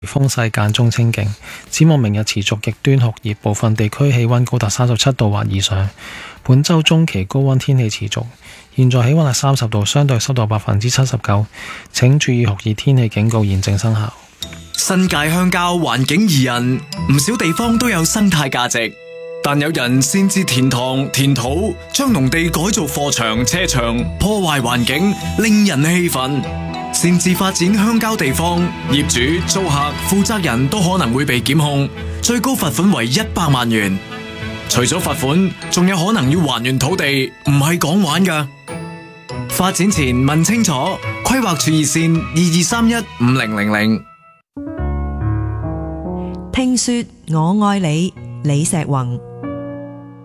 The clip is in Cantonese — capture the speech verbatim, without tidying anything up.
風勢間中清勁。展望明日持續極端酷熱，部分地區氣溫高達三十七度或以上。本週中期高溫天氣持續。現在氣溫係三十度，相對濕度百分之七十九。請注意酷熱天氣警告現正生效。 新界鄉郊環境宜人，唔少地方都有生態價值，但有人擅自填塘填土，將農地改造貨場車場，破壞環境，令人氣憤。擅自發展鄉郊地方，業主、租客、負責人都可能會被檢控，最高罰款為一百萬元。除咗罰款，仲有可能要還原土地，唔係講玩㗎。發展前問清楚，規劃處熱線二二三一五零零零。 聽說我愛你，李石宏。